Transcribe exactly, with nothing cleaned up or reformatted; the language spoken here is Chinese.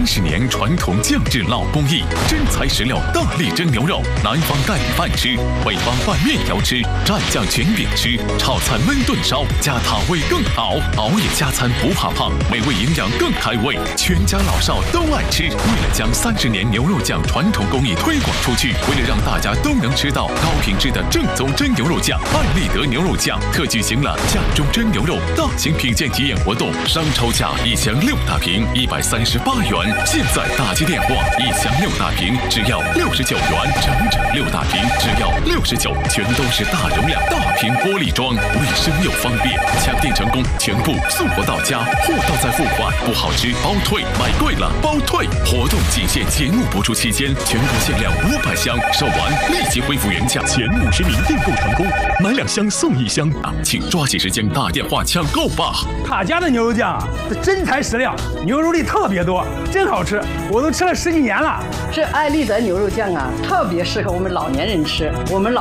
三十年传统酱制老工艺，真材实料大力蒸牛肉，南方盖饭吃，北方拌面条吃，蘸酱卷饼吃，炒菜焖炖烧，加塔味更好。熬夜加餐不怕胖，美味营养更开胃，全家老少都爱吃。为了将三十年牛肉酱传统工艺推广出去，为了让大家都能吃到高品质的正宗真牛肉酱，爱立德牛肉酱特举行了酱中真牛肉大型品鉴体验活动，商抽价一箱六大瓶一百三十八元，现在打击电话，一箱六大瓶只要六十九元，整整六大瓶只要六十九，全都是大容量大瓶玻璃装，卫生又方便，抢订成功，全部送货到家，货到再付款，不好吃包退，买贵了包退。活动仅限节目播出期间，全国限量五百箱，售完立即恢复原价，前五十名订购成功，买两箱送一箱啊！请抓紧时间打电话抢购吧。 他家的牛肉酱啊，是真材实料，牛肉粒特别多，真好吃，我都吃了十几年了。 这爱立德牛肉酱啊，特别适合我们老年人吃，我们老。